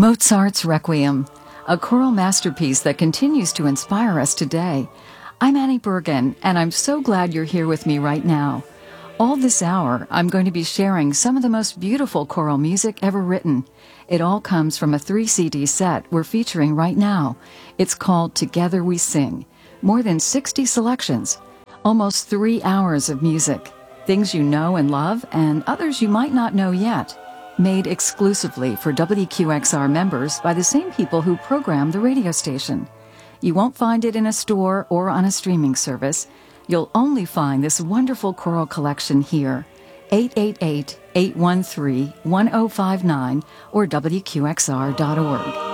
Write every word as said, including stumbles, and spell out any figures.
Mozart's Requiem, a choral masterpiece that continues to inspire us today. I'm Annie Bergen, and I'm so glad you're here with me right now. All this hour, I'm going to be sharing some of the most beautiful choral music ever written. It all comes from a three C D set we're featuring right now. It's called Together We Sing. More than sixty selections, almost three hours of music, things you know and love, and others you might not know yet. Made exclusively for W Q X R members by the same people who program the radio station. You won't find it in a store or on a streaming service. You'll only find this wonderful choral collection here. eight eight eight, eight one three, one oh five nine or W Q X R dot org.